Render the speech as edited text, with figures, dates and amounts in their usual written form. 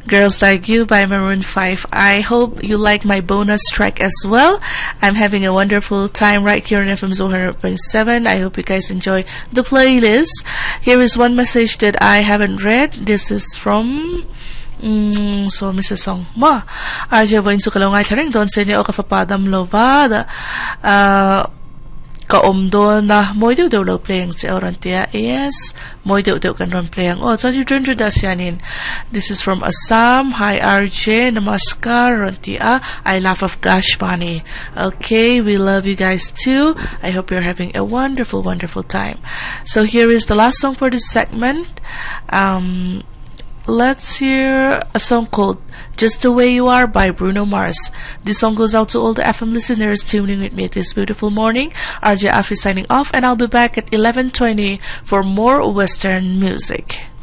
Girls Like You by Maroon 5. I hope you like my bonus track as well. I'm having a wonderful time right here on FM 100.7. I hope you guys enjoy the playlist. Here is one message that I haven't read. This is from so Mrs. Song Ma RJ Voin su kalongay taring don sa inyo o kapapadam lovada kaomdo na moy daw daw playing si Orantia. Yes, moy daw kan ron playing. Oh, so you turn to Dasyanin. This is from Assam. Hi RJ, namaskar Orantia. I laugh of gosh funny. Okay, we love you guys too. I hope you're having a wonderful time. So here is the last song for this segment. Let's hear a song called Just the Way You Are by Bruno Mars. This song goes out to all the FM listeners tuning with me this beautiful morning. RJ Afi signing off, and I'll be back at 11:20 for more Western music.